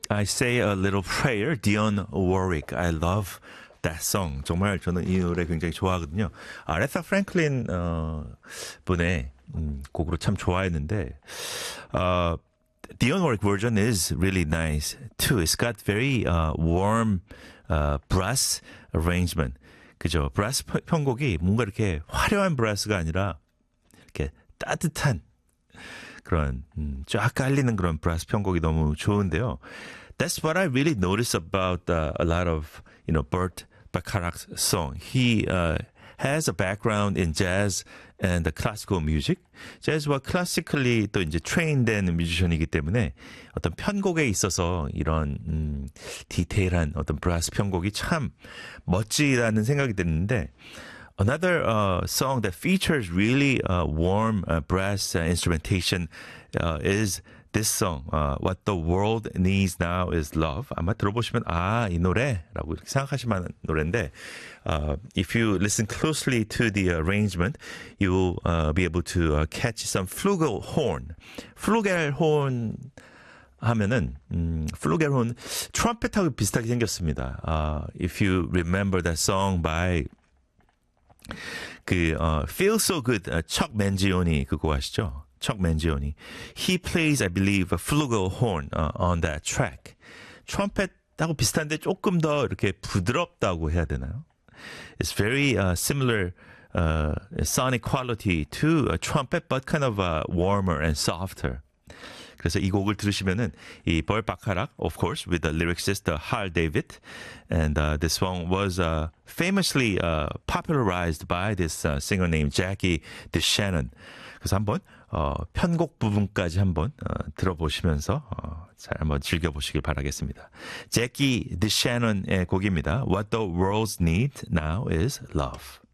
I Say a Little Prayer, Dionne Warwick. I love that song. 정말 저는 이 노래 굉장히 좋아하거든요. 아레사 프랭클린 분의 곡으로 참 좋아했는데 Dionne Warwick version is really nice too. It's got very warm brass arrangement. 그죠? 브라스 편곡이 뭔가 이렇게 화려한 브라스가 아니라 이렇게 따뜻한 그런 쫙 깔리는 그런 브라스 편곡이 너무 좋은데요. That's what I really notice about a lot of Burt Bacharach's song. He has a background in jazz and classical music. 재즈와 클래시컬리 또 이제 트레인된 뮤지션이기 때문에 어떤 편곡에 있어서 이런 디테일한 어떤 브라스 편곡이 참 멋지다는 생각이 드는데 Another song that features really warm brass instrumentation is this song, What the World Needs Now is Love. 아마 들어보시면 이 노래라고 이렇게 생각하실 만한 노래인데 if you listen closely to the arrangement, you'll be able to catch some flugelhorn. flugelhorn 하면은 flugelhorn 트럼펫하고 비슷하게 생겼습니다. If you remember that song by Feel So Good, 척 맨지오니 그거 아시죠? 척 맨지오니. He plays, I believe, a flugelhorn on that track. 트럼펫하고 비슷한데 조금 더 이렇게 부드럽다고 해야 되나요? It's very similar sonic quality to a trumpet, but kind of warmer and softer. 그래서 이 곡을 들으시면은 이 벌 바카락, of course, with the lyricist Hal David, and this song was famously popularized by this singer named Jackie DeShannon. 그래서 한번 편곡 부분까지 한번 들어보시면서 잘 한번 즐겨보시길 바라겠습니다. Jackie DeShannon의 곡입니다. What the world needs now is love.